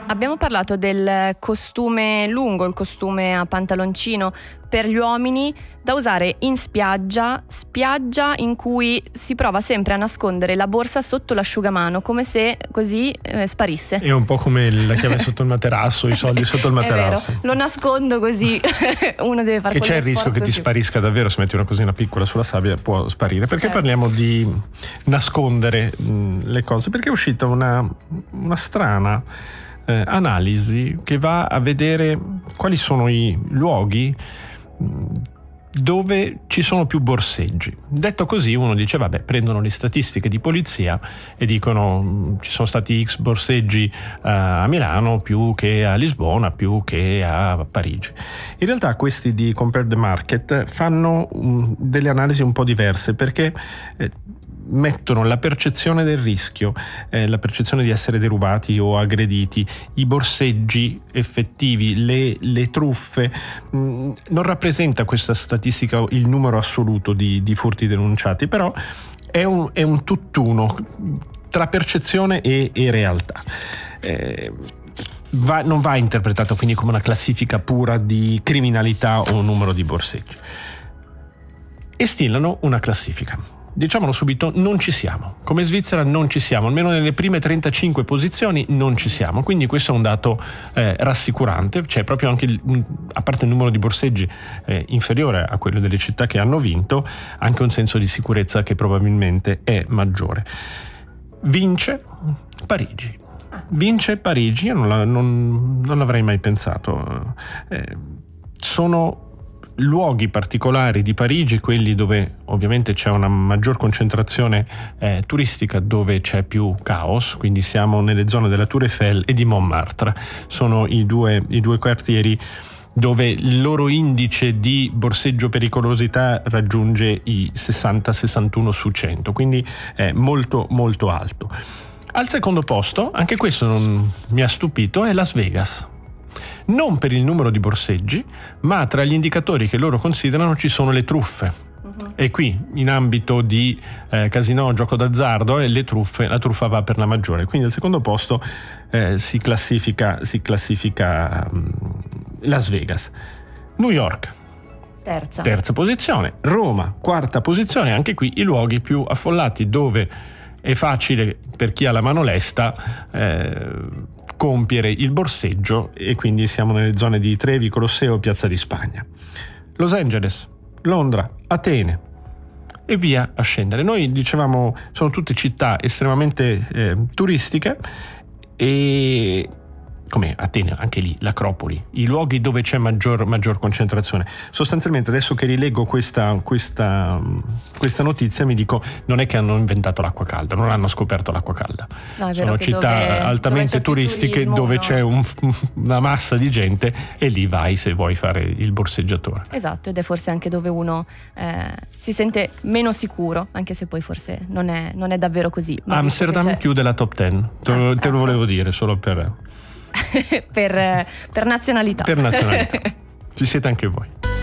Abbiamo parlato del costume lungo, il costume a pantaloncino per gli uomini da usare in spiaggia in cui si prova sempre a nascondere la borsa sotto l'asciugamano, come se così sparisse. È un po' come la chiave sotto il materasso, i soldi sotto il materasso. È vero, lo nascondo così uno deve fare quello sforzo. Che c'è il rischio che ti sparisca davvero, se metti una cosina piccola sulla sabbia può sparire. Perché certo. Parliamo di nascondere le cose? Perché è uscita una strana analisi che va a vedere quali sono i luoghi dove ci sono più borseggi. Detto così, uno dice vabbè, prendono le statistiche di polizia e dicono ci sono stati X borseggi a Milano più che a Lisbona, più che a Parigi. In realtà questi di Compare the Market fanno delle analisi un po' diverse, perché mettono la percezione del rischio, la percezione di essere derubati o aggrediti, i borseggi effettivi, le truffe. Non rappresenta questa statistica il numero assoluto di furti denunciati, però è un tutt'uno tra percezione e realtà. Non va interpretato quindi come una classifica pura di criminalità o un numero di borseggi. E stilano una classifica. Diciamolo subito, non ci siamo. Come Svizzera non ci siamo, almeno nelle prime 35 posizioni non ci siamo, quindi questo è un dato rassicurante. C'è proprio anche, a parte il numero di borseggi inferiore a quello delle città che hanno vinto, anche un senso di sicurezza che probabilmente è maggiore. Vince Parigi, io non l'avrei mai pensato. Sono luoghi particolari di Parigi, quelli dove ovviamente c'è una maggior concentrazione turistica, dove c'è più caos, quindi siamo nelle zone della Tour Eiffel e di Montmartre. Sono i due quartieri dove il loro indice di borseggio pericolosità raggiunge i 60-61 su 100, quindi è molto molto alto. Al secondo posto, anche questo non mi ha stupito, è Las Vegas. Non per il numero di borseggi, ma tra gli indicatori che loro considerano ci sono le truffe. E qui, in ambito di casinò, gioco d'azzardo, la truffa va per la maggiore. Quindi al secondo posto si classifica Las Vegas. New York, terza posizione. Roma, quarta posizione. Anche qui i luoghi più affollati, dove è facile per chi ha la mano lesta compiere il borseggio, e quindi siamo nelle zone di Trevi, Colosseo, Piazza di Spagna. Los Angeles, Londra, Atene e via a scendere. Noi dicevamo sono tutte città estremamente turistiche, e come Atene, anche lì l'Acropoli, i luoghi dove c'è maggior concentrazione. Sostanzialmente, adesso che rileggo questa notizia, mi dico, non è che hanno inventato l'acqua calda, non hanno scoperto l'acqua calda. No, sono città altamente turistiche, turismo, dove c'è una massa di gente, e lì vai se vuoi fare il borseggiatore. Esatto, ed è forse anche dove uno si sente meno sicuro, anche se poi forse non è davvero così. Ma Amsterdam chiude la top 10, te lo volevo dire solo per per nazionalità. Ci siete anche voi.